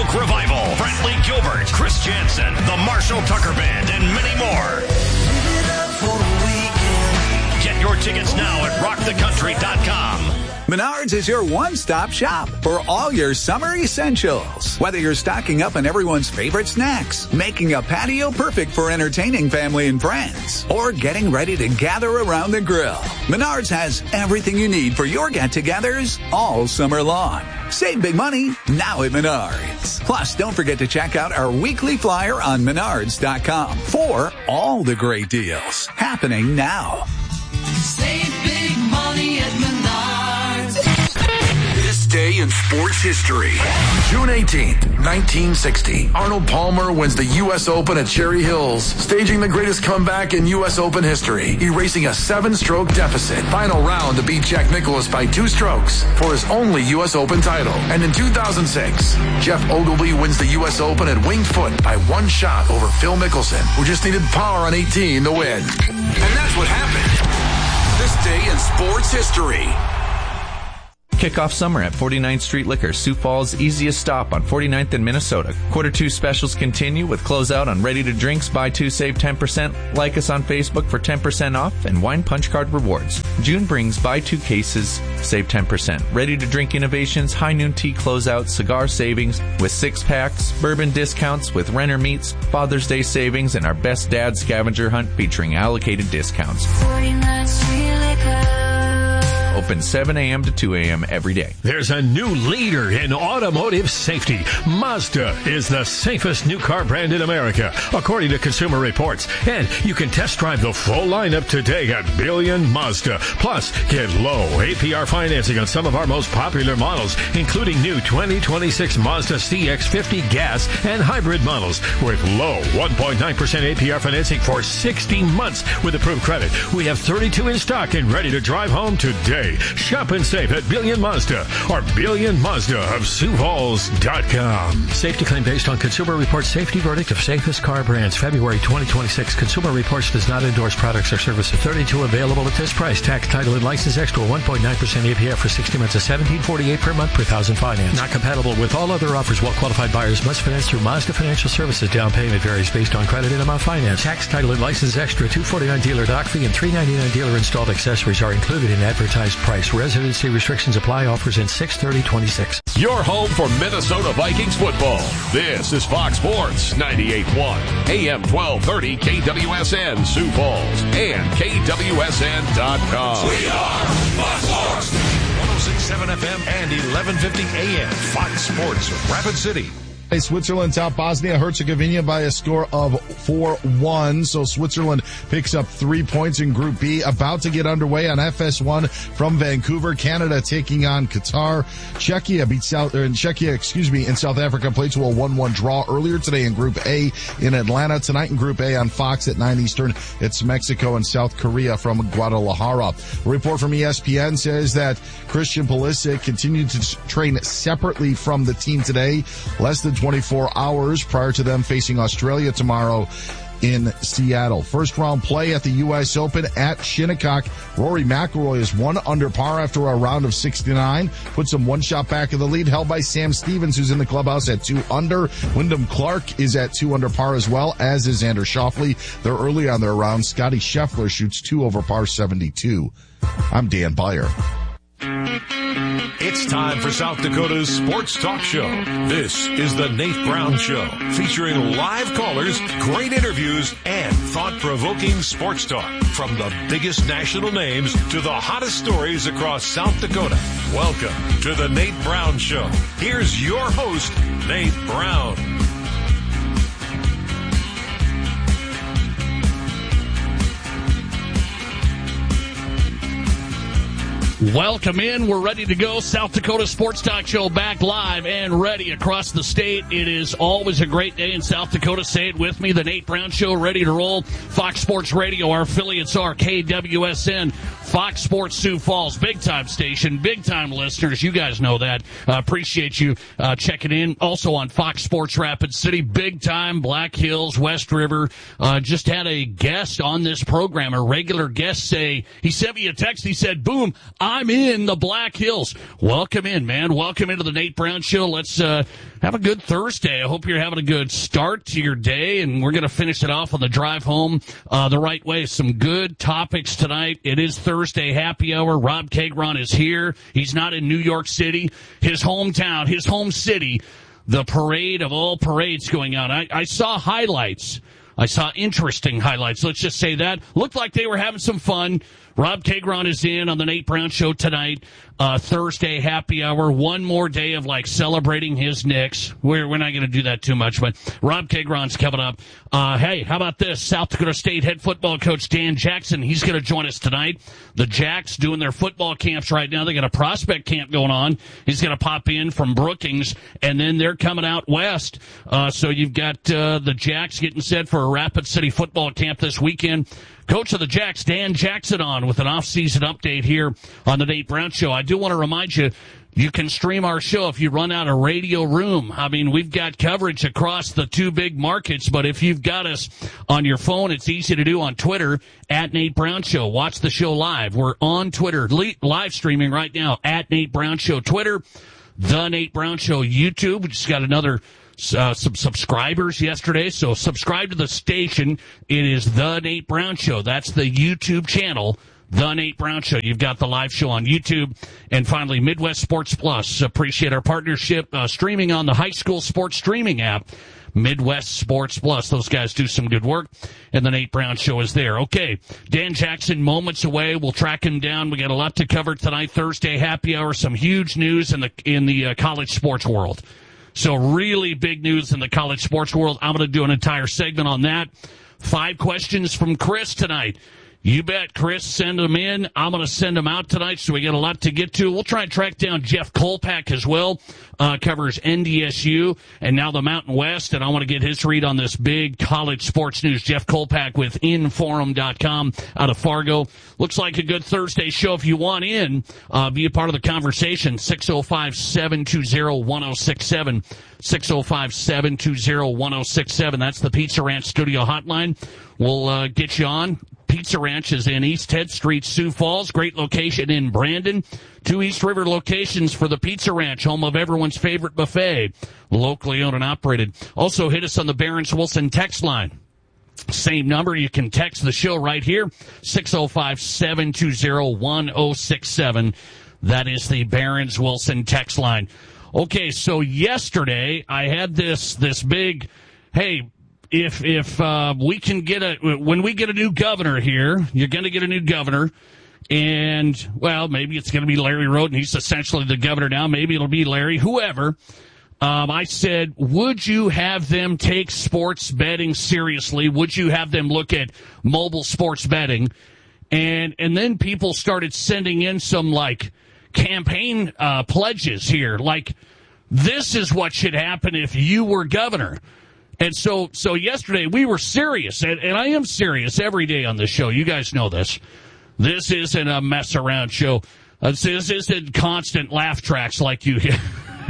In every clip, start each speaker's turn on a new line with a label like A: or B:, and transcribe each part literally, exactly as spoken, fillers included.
A: Oak Revival, Brantley Gilbert, Chris Jansen, the Marshall Tucker Band, and many more. Get your tickets now at rock the country dot com.
B: Menards is your one-stop shop for all your summer essentials. Whether you're stocking up on everyone's favorite snacks, making a patio perfect for entertaining family and friends, or getting ready to gather around the grill, Menards has everything you need for your get-togethers all summer long. Save big money now at Menards. Plus, don't forget to check out our weekly flyer on menards dot com for all the great deals happening now.
C: Save big money at Menards.
D: This day in sports history. June eighteenth, nineteen sixty. Arnold Palmer wins the U S Open at Cherry Hills, staging the greatest comeback in U S Open history, erasing a seven-stroke deficit. Final round to beat Jack Nicklaus by two strokes for his only U S Open title. And in two thousand six, Jeff Ogilvy wins the U S Open at Winged Foot by one shot over Phil Mickelson, who just needed par on eighteen to win. And that's what happened. This day in sports history.
E: Kick off summer at forty-ninth Street Liquor, Sioux Falls' easiest stop on forty-ninth in Minnesota. Quarter two specials continue with closeout on ready-to-drinks, buy two, save ten percent. Like us on Facebook for ten percent off and wine punch card rewards. June brings buy two cases, save ten percent. Ready-to-drink innovations, high noon tea closeout, cigar savings with six packs, bourbon discounts with Renner Meats, Father's Day savings, and our Best Dad scavenger hunt featuring allocated discounts.
C: forty-ninth Street Liquor.
E: Open seven a.m. to two a.m. every day.
F: There's a new leader in automotive safety. Mazda is the safest new car brand in America, according to Consumer Reports. And you can test drive the full lineup today at Billion Mazda. Plus, get low A P R financing on some of our most popular models, including new twenty twenty-six Mazda C X fifty gas and hybrid models with low one point nine percent A P R financing for sixty months with approved credit. We have thirty-two in stock and ready to drive home today. Shop and save at Billion Mazda or Billion Mazda of Sioux Falls dot com. Safety claim based on Consumer Reports safety verdict of safest car brands, February twenty twenty-six. Consumer Reports does not endorse products or services. thirty-two available at this price. Tax, title, and license extra one point nine percent A P R for sixty months of seventeen forty-eight per month per thousand finance. Not compatible with all other offers. Well-qualified buyers must finance through Mazda Financial Services. Down payment varies based on credit and amount finance. Tax, title, and license extra two forty-nine dealer dock fee and three ninety-nine dealer installed accessories are included in advertised price. Residency restrictions apply. Offers in six thirty twenty-six.
G: Your home for Minnesota Vikings football. This is Fox Sports ninety-eight point one, A M twelve thirty K W S N Sioux Falls and K W S N dot com.
A: We are Fox Sports. one oh six point seven F M and eleven fifty A M. Fox Sports, Rapid City.
H: Switzerland top Bosnia Herzegovina by a score of four one. So Switzerland picks up three points in Group B. About to get underway on F S one from Vancouver. Canada taking on Qatar. Czechia beats South, or in Czechia, excuse me, in South Africa played to a one one draw earlier today in Group A in Atlanta. Tonight in Group A on Fox at nine Eastern, it's Mexico and South Korea from Guadalajara. A report from E S P N says that Christian Pulisic continued to train separately from the team today. Less than twenty-four hours prior to them facing Australia tomorrow in Seattle. First round play at the U S Open at Shinnecock. Rory McIlroy is one under par after a round of sixty-nine. Puts him one shot back of the lead, held by Sam Stevens, who's in the clubhouse at two under. Wyndham Clark is at two under par as well, as is Xander Schauffele. They're early on their round. Scotty Scheffler shoots two over par seventy-two. I'm Dan Beyer.
A: It's time for South Dakota's Sports Talk Show. This is the Nate Brown Show, featuring live callers, great interviews, and thought-provoking sports talk. From the biggest national names to the hottest stories across South Dakota. Welcome to the Nate Brown Show. Here's your host, Nate Brown.
I: Welcome in. We're ready to go. South Dakota Sports Talk Show back live and ready across the state. It is always a great day in South Dakota. Say it with me. The Nate Brown Show ready to roll. Fox Sports Radio. Our affiliates are K W S N, Fox Sports Sioux Falls, big time station, big time listeners. You guys know that. Uh, appreciate you uh, checking in. Also on Fox Sports Rapid City, big time Black Hills, West River. Uh, just had a guest on this program, a regular guest say, he sent me a text. He said, boom, I'm in the Black Hills. Welcome in, man. Welcome into the Nate Brown Show. Let's uh, have a good Thursday. I hope you're having a good start to your day, and we're going to finish it off on the drive home uh, the right way. Some good topics tonight. It is Thursday happy hour. Rob Kagron is here. He's not in New York City, his hometown, his home city. The parade of all parades going on. I, I saw highlights. I saw interesting highlights. Let's just say that. Looked like they were having some fun. Rob Kagron is in on the Nate Brown Show tonight. Uh, Thursday happy hour. One more day of like celebrating his Knicks. We're, we're not going to do that too much, but Rob Kagron's coming up. Uh, hey, how about this? South Dakota State head football coach Dan Jackson. He's going to join us tonight. The Jacks doing their football camps right now. They got a prospect camp going on. He's going to pop in from Brookings, and then they're coming out west. Uh, so you've got uh, the Jacks getting set for a Rapid City football camp this weekend. Coach of the Jacks, Dan Jackson, on with an off-season update here on the Nate Brown Show. I do want to remind you, you can stream our show if you run out of radio room. I mean, we've got coverage across the two big markets, but if you've got us on your phone, it's easy to do on Twitter, at Nate Brown Show. Watch the show live. We're on Twitter, live streaming right now, at Nate Brown Show. Twitter, The Nate Brown Show. YouTube, we just got another Uh, some subscribers yesterday, so subscribe to the station. It is The Nate Brown Show. That's the YouTube channel, The Nate Brown Show. You've got the live show on YouTube. And finally, Midwest Sports Plus. Appreciate our partnership, uh, streaming on the high school sports streaming app, Midwest Sports Plus. Those guys do some good work, and the Nate Brown Show is there. Okay, Dan Jackson moments away. We'll track him down. We got a lot to cover tonight. Thursday happy hour, some huge news in the in the uh, college sports world. So really big news in the college sports world. I'm going to do an entire segment on that. Five questions from Chris tonight. You bet, Chris. Send them in. I'm going to send them out tonight, so we got a lot to get to. We'll try and track down Jeff Kolpak as well. Uh, covers N D S U and now the Mountain West, and I want to get his read on this big college sports news. Jeff Kolpak with Inforum dot com out of Fargo. Looks like a good Thursday show. If you want in, uh, be a part of the conversation. six oh five, seven two zero, one oh six seven. six oh five, seven two zero, one oh six seven. That's the Pizza Ranch studio hotline. We'll uh, get you on. Pizza Ranch is in East Ted Street, Sioux Falls. Great location in Brandon. Two East River locations for the Pizza Ranch, home of everyone's favorite buffet. Locally owned and operated. Also hit us on the Barron's Wilson text line. Same number. You can text the show right here. six oh five, seven two zero, one oh six seven. That is the Barron's Wilson text line. Okay, so yesterday I had this this big, hey, If if uh, we can get a when we get a new governor here, you're going to get a new governor, and well, maybe it's going to be Larry Roden. He's essentially the governor now. Maybe it'll be Larry, whoever. Um, I said, would you have them take sports betting seriously? Would you have them look at mobile sports betting? And and then people started sending in some like campaign uh, pledges here, like this is what should happen if you were governor. And so, so yesterday we were serious, and, and I am serious every day on this show. You guys know this. This isn't a mess around show. Uh, this isn't constant laugh tracks like you hear.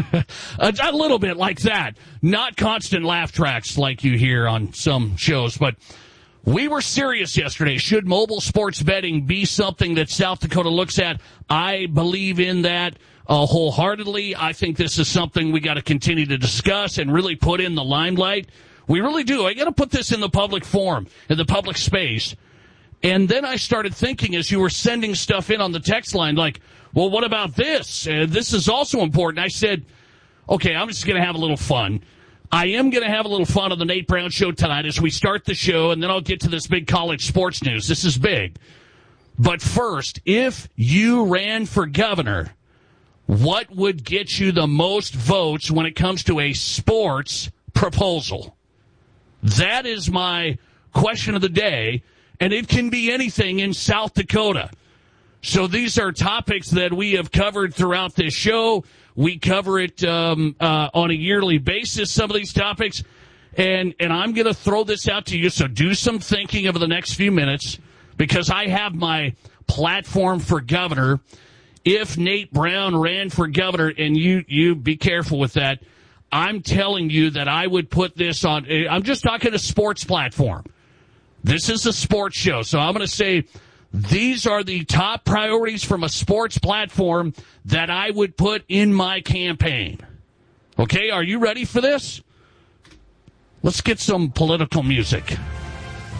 I: a, a little bit like that. Not constant laugh tracks like you hear on some shows, but we were serious yesterday. Should mobile sports betting be something that South Dakota looks at? I believe in that. Uh, wholeheartedly. I think this is something we got to continue to discuss and really put in the limelight. We really do. I got to put this in the public forum, in the public space. And then I started thinking as you were sending stuff in on the text line, like, well, what about this? Uh, this is also important. I said, okay, I'm just going to have a little fun. I am going to have a little fun on the Nate Brown Show tonight as we start the show, and then I'll get to this big college sports news. This is big. But first, if you ran for governor, what would get you the most votes when it comes to a sports proposal? That is my question of the day, and it can be anything in South Dakota. So these are topics that we have covered throughout this show. We cover it um, uh, on a yearly basis, some of these topics, and, and I'm going to throw this out to you, so do some thinking over the next few minutes, because I have my platform for governor. If Nate Brown ran for governor, and you, you be careful with that, I'm telling you that I would put this on. I'm just talking a sports platform. This is a sports show, so I'm going to say These are the top priorities from a sports platform that I would put in my campaign. Okay, are you ready for this? Let's get some political music.